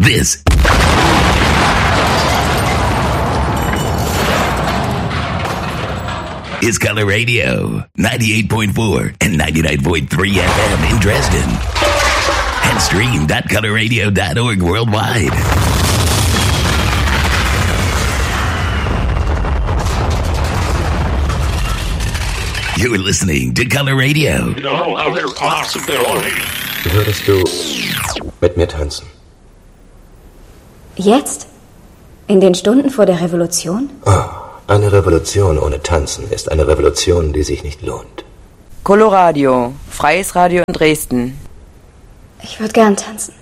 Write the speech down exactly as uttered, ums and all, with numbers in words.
This is Color Radio, ninety-eight point four and ninety-nine point three F M in Dresden. And stream dot color radio dot org worldwide. You're listening to Color Radio. No other possibility. Würdest du mit mir tanzen? Jetzt? In den Stunden vor der Revolution? Oh, eine Revolution ohne Tanzen ist eine Revolution, die sich nicht lohnt. Coloradio, freies Radio in Dresden. Ich würde gern tanzen.